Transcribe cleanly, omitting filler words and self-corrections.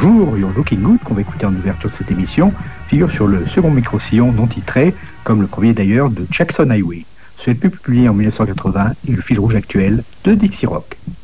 Bonjour, You're Looking Good, qu'on va écouter en ouverture de cette émission, figure sur le second micro-sillon non titré, comme le premier d'ailleurs, de Jackson Highway. Ce LP publié en 1980 est le fil rouge actuel de Dixie Rock.